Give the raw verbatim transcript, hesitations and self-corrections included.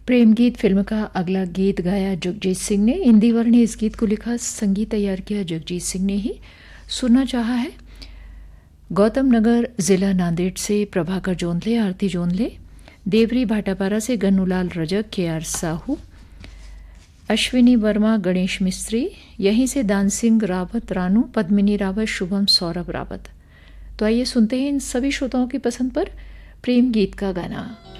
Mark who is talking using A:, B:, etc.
A: प्रेम गीत फिल्म का अगला गीत गाया जगजीत सिंह ने। इंदिवर ने इस गीत को लिखा, संगीत तैयार किया जगजीत सिंह ने ही। सुनना चाहा है गौतम नगर जिला नांदेड़ से प्रभाकर जोंधले, आरती जोंधले, देवरी भाटापारा से गन्नूलाल रजक, के आर साहू, अश्विनी वर्मा, गणेश मिस्त्री, यहीं से दान सिंह रावत, रानू, पद्मिनी रावत, शुभम, सौरभ रावत। तो आइए सुनते हैं इन सभी श्रोताओं की पसंद पर प्रेम गीत का गाना।